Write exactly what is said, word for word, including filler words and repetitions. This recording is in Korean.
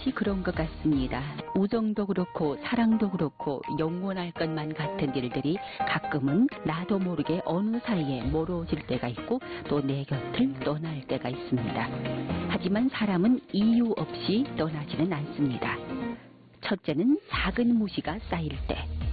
마치 그런 것 같습니다. 우정도 그렇고 사랑도 그렇고 영원할 것만 같은 일들이 가끔은 나도 모르게 어느 사이에 멀어질 때가 있고 또 내 곁을 떠날 때가 있습니다. 하지만 사람은 이유 없이 떠나지는 않습니다. 첫째는 작은 무시가 쌓일 때.